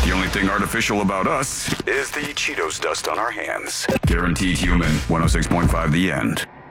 The only thing artificial about us is the Cheetos dust on our hands. Guaranteed human. 106.5 The End.